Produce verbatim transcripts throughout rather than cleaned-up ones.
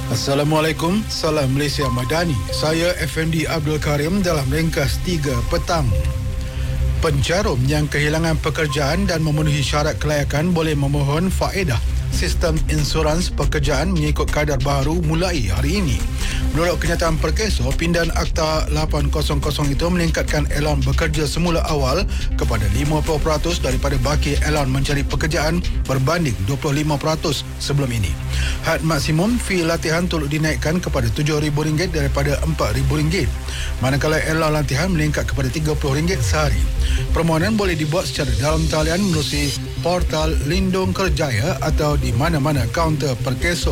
Assalamualaikum, salam Malaysia Madani. Saya Effendi Abdul Karim dalam ringkas tiga petang. Penjarum yang kehilangan pekerjaan dan memenuhi syarat kelayakan boleh memohon faedah sistem insurans pekerjaan mengikut kadar baharu mulai hari ini. Menurut kenyataan Perkeso, pindahan Akta lapan kosong kosong itu meningkatkan elan bekerja semula awal kepada lima puluh peratus daripada baki elan mencari pekerjaan berbanding dua puluh lima peratus sebelum ini. Had maksimum fee latihan turut dinaikkan kepada tujuh ribu ringgit daripada empat ribu ringgit, manakala elan latihan meningkat kepada tiga puluh ringgit sehari. Permohonan boleh dibuat secara dalam talian melalui portal Lindung Kerjaya atau di mana-mana kaunter Perkeso.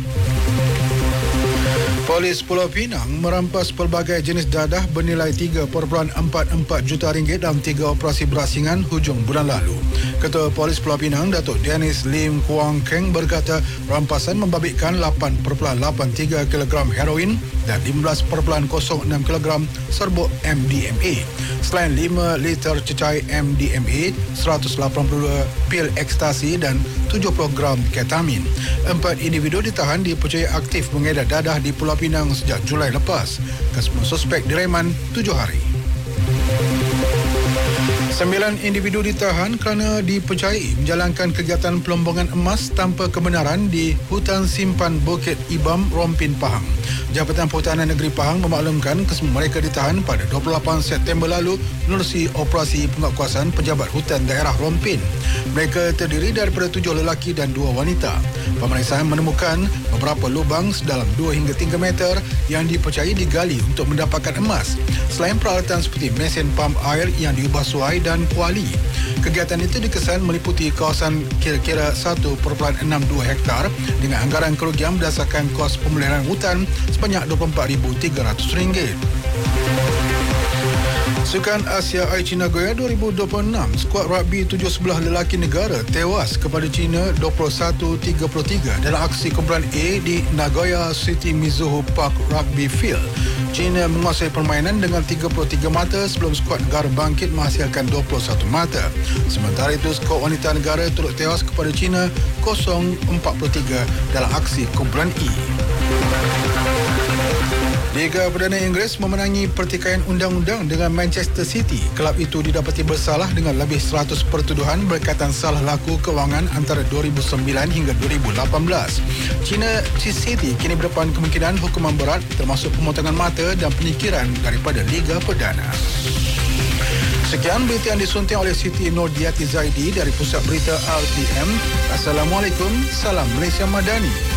Polis Pulau Pinang merampas pelbagai jenis dadah bernilai tiga perpuluhan empat empat juta ringgit dalam tiga operasi berasingan hujung bulan lalu. Ketua Polis Pulau Pinang, Datuk Dennis Lim Kuang Keng berkata rampasan membabitkan lapan perpuluhan lapan tiga kilogram heroin dan lima belas perpuluhan kosong enam kilogram serbuk M D M A. Selain lima liter cecair M D M A, seratus lapan puluh dua pil ekstasi dan tujuh puluh gram ketamin. Empat individu ditahan dipercayai aktif mengedar dadah di Pulau Pinang sejak Julai lepas. Kesemua suspek direman tujuh hari. Sembilan individu ditahan kerana dipercayai menjalankan kegiatan pelombongan emas tanpa kebenaran di Hutan Simpan Bukit Ibam, Rompin, Pahang. Jabatan Perhutanan Negeri Pahang memaklumkan kesemua mereka ditahan pada dua puluh lapan September lalu menerusi operasi penguatkuasaan Pejabat Hutan Daerah Rompin. Mereka terdiri daripada tujuh lelaki dan dua wanita. Pemeriksaan menemukan beberapa lubang sedalam dua hingga tiga meter yang dipercayai digali untuk mendapatkan emas, selain peralatan seperti mesin pam air yang diubah suai dan kuali. Kegiatan itu dikesan meliputi kawasan kira-kira satu perpuluhan enam dua hektar dengan anggaran kerugian berdasarkan kos pemeliharaan hutan sebanyak dua puluh empat ribu tiga ratus ringgit. Sukan Asia Aichi Nagoya dua ribu dua puluh enam, skuad rugby tujuh sebelah lelaki negara tewas kepada China dua puluh satu tiga puluh tiga dalam aksi kumpulan A di Nagoya City Mizuho Park Rugby Field. China menguasai permainan dengan tiga puluh tiga mata sebelum skuad negara bangkit menghasilkan dua puluh satu mata. Sementara itu, skuad wanita negara turut tewas kepada China kosong empat puluh tiga dalam aksi kumpulan E. Liga Perdana Inggeris memenangi pertikaian undang-undang dengan Manchester City. Kelab itu didapati bersalah dengan lebih seratus pertuduhan berkaitan salah laku kewangan antara dua ribu sembilan hingga dua ribu lapan belas. China City kini berdepan kemungkinan hukuman berat termasuk pemotongan mata dan penyingkiran daripada Liga Perdana. Sekian berita yang disunting oleh Siti Nordiati Zaidi dari Pusat Berita R T M. Assalamualaikum, salam Malaysia Madani.